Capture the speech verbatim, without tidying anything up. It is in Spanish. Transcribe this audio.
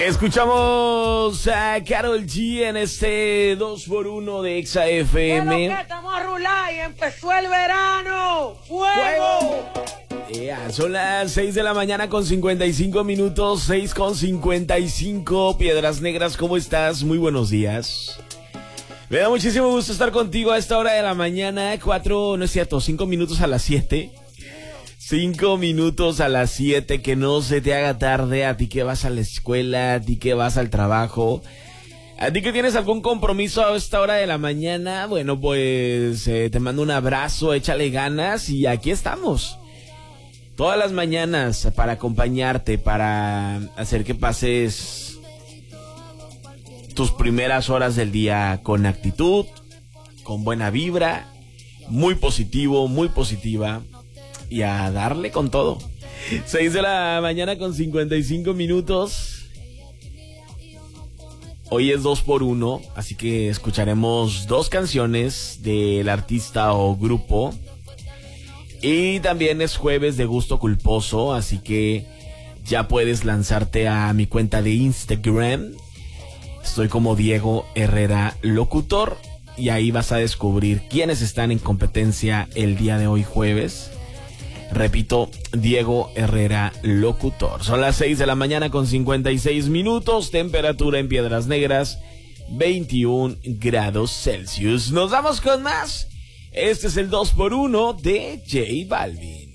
Escuchamos a Karol G en este dos por uno de Exa F M. Pero que estamos a rular y empezó el verano. ¡Fuego! Yeah, son las seis de la mañana con cincuenta y cinco minutos, seis con cincuenta y cinco. Piedras Negras, ¿cómo estás? Muy buenos días. Me da muchísimo gusto estar contigo a esta hora de la mañana. Cuatro, no es cierto, cinco minutos a las siete. Cinco minutos a las siete, que no se te haga tarde, a ti que vas a la escuela, a ti que vas al trabajo, a ti que tienes algún compromiso a esta hora de la mañana. Bueno, pues eh, te mando un abrazo, échale ganas y aquí estamos. Todas las mañanas para acompañarte, para hacer que pases tus primeras horas del día con actitud, con buena vibra, muy positivo, muy positiva. Y a darle con todo. seis de la mañana con cincuenta y cinco minutos. Hoy es dos por uno, así que escucharemos dos canciones del artista o grupo. Y también es jueves de gusto culposo, así que ya puedes lanzarte a mi cuenta de Instagram. Estoy como Diego Herrera Locutor. Y ahí vas a descubrir quiénes están en competencia el día de hoy jueves. Repito, Diego Herrera Locutor. Son las seis de la mañana con cincuenta y seis minutos. Temperatura en Piedras Negras, veintiún grados Celsius. Nos vamos con más. Este es el dos por uno de J Balvin.